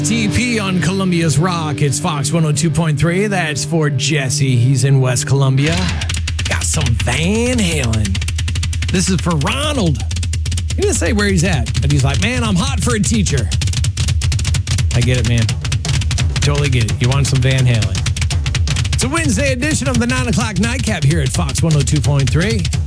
TP on Columbia's Rock. It's Fox 102.3. That's for Jesse. He's in West Columbia. Got some Van Halen. This is for Ronald. He didn't say where he's at, but he's like, man, I'm hot for a teacher. I get it, man. Totally get it. You want some Van Halen. It's a Wednesday edition of the 9 o'clock nightcap here at Fox 102.3.